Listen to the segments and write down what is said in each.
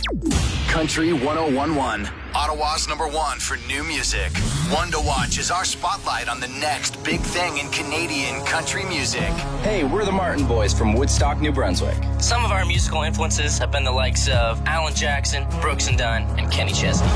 Country 1011, Ottawa's #1 for new music. One to Watch is our spotlight on the next big thing in Canadian country music. Hey, we're the Martin Boys from Woodstock, New Brunswick. Some of our musical influences have been the likes of Alan Jackson, Brooks and Dunn, and Kenny Chesney.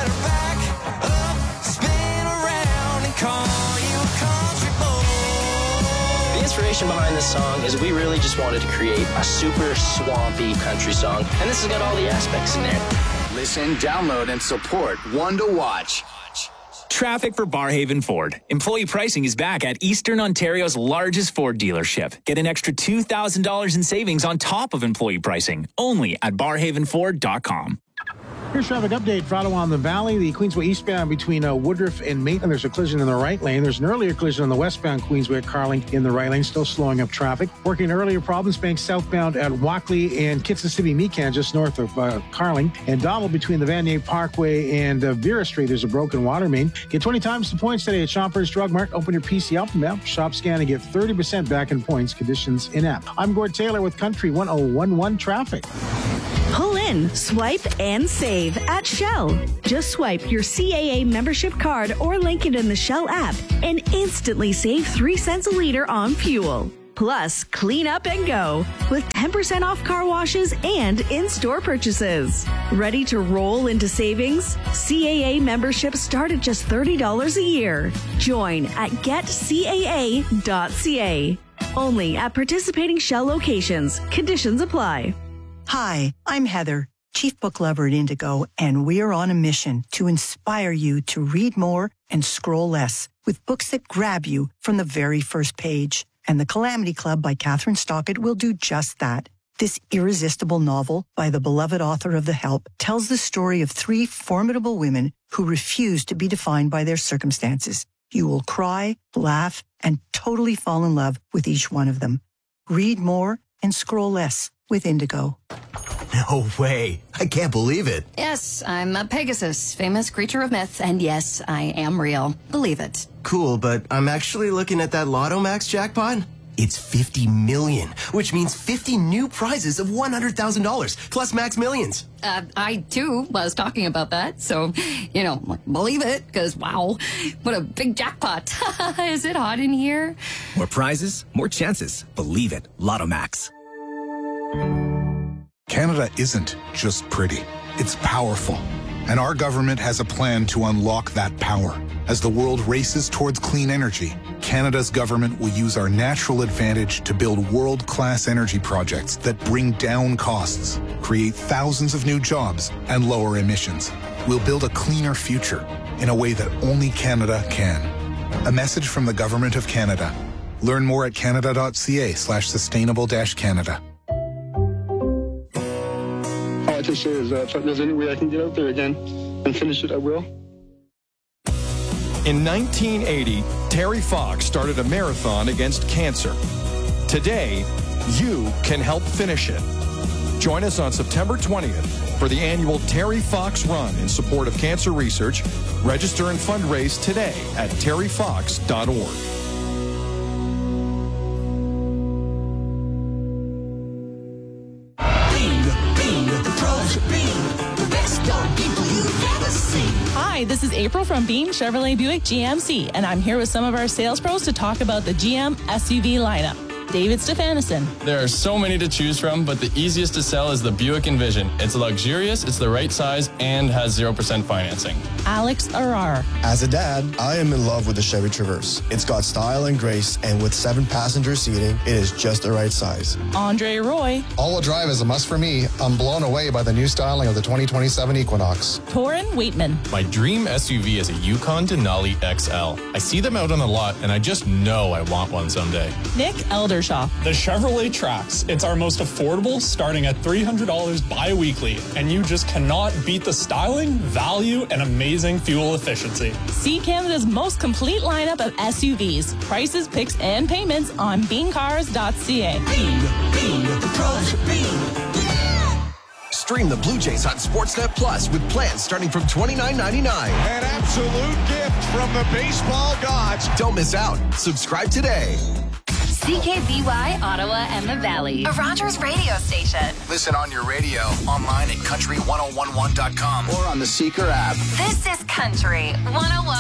The inspiration behind this song is we really just wanted to create a super swampy country song, and this has got all the aspects in there. Listen, download, and support One to Watch. Traffic for Barhaven Ford. Employee pricing is back at Eastern Ontario's largest Ford dealership. Get an extra $2,000 in savings on top of employee pricing, only at barhavenford.com. Here's traffic update for Ottawa on the Valley. The Queensway eastbound between Woodruff and Maitland. There's a collision in the right lane. There's an earlier collision on the westbound Queensway at Carling in the right lane, still slowing up traffic. Working earlier problems, Bank southbound at Walkley and Kitson City, Mecan, just north of Carling. And Donald between the Vanier Parkway and Vera Street. There's a broken water main. Get 20 times the points today at Shoppers Drug Mart. Open your PC Alpha app, shop, scan, and get 30% back in points. Conditions in app. I'm Gord Taylor with Country 1011 Traffic. Pull in, swipe, and save at Shell. Just swipe your CAA membership card or link it in the Shell app and instantly save 3 cents a liter on fuel. Plus, clean up and go with 10% off car washes and in-store purchases. Ready to roll into savings? CAA memberships start at just $30 a year. Join at getcaa.ca. Only at participating Shell locations. Conditions apply. Hi, I'm Heather, Chief Book Lover at Indigo, and we are on a mission to inspire you to read more and scroll less with books that grab you from the very first page. And The Calamity Club by Catherine Stockett will do just that. This irresistible novel by the beloved author of The Help tells the story of 3 formidable women who refuse to be defined by their circumstances. You will cry, laugh, and totally fall in love with each one of them. Read more and scroll less with Indigo. No way. I can't believe it. Yes, I'm a Pegasus, famous creature of myth, and yes, I am real. Believe it. Cool, but I'm actually looking at that Lotto Max jackpot. It's 50 million, which means 50 new prizes of $100,000 plus max millions. I too was talking about that, so, believe it, because wow, what a big jackpot. Is it hot in here? More prizes, more chances. Believe it. Lotto Max. Canada isn't just pretty, it's powerful. And our government has a plan to unlock that power. As the world races towards clean energy, Canada's government will use our natural advantage to build world-class energy projects that bring down costs, create thousands of new jobs, and lower emissions. We'll build a cleaner future in a way that only Canada can. A message from the Government of Canada. Learn more at canada.ca/sustainable-Canada. All I can say is if there's any way I can get out there again and finish it, I will. In 1980, Terry Fox started a marathon against cancer. Today, you can help finish it. Join us on September 20th for the annual Terry Fox Run in support of cancer research. Register and fundraise today at terryfox.org. Hi, this is April from Beam Chevrolet Buick GMC, and I'm here with some of our sales pros to talk about the GM SUV lineup. David Stefanisson. There are so many to choose from, but the easiest to sell is the Buick Envision. It's luxurious, it's the right size, and has 0% financing. Alex Arar. As a dad, I am in love with the Chevy Traverse. It's got style and grace, and with 7-passenger seating, it is just the right size. Andre Roy. All-wheel drive is a must for me. I'm blown away by the new styling of the 2027 Equinox. Torin Waitman. My dream SUV is a Yukon Denali XL. I see them out on the lot, and I just know I want one someday. Nick Eldershaw. The Chevrolet Trax. It's our most affordable, starting at $300 bi-weekly, and you just cannot beat the styling, value, and amazing fuel efficiency. See Canada's most complete lineup of SUVs. Prices, picks, and payments on beamcars.ca. Beam, the pros of Beam. Stream the Blue Jays on Sportsnet Plus with plans starting from $29.99. An absolute gift from the baseball gods. Don't miss out. Subscribe today. CKBY, Ottawa and the Valley. A Rogers radio station. Listen on your radio, online at country1011.com, or on the Seeker app. This is Country 101.